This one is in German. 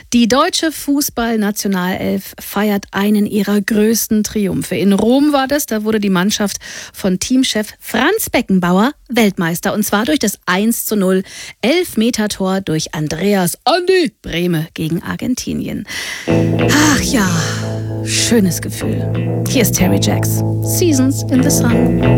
Die deutsche Fußballnationalelf feiert einen ihrer größten Triumphe. In Rom war das, da wurde die Mannschaft von Teamchef Franz Beckenbauer Weltmeister. Und zwar durch das 1:0 Elfmetertor durch Andreas Andi Brehme gegen Argentinien. Ach ja, schönes Gefühl. Hier ist Terry Jacks, Seasons in the Sun.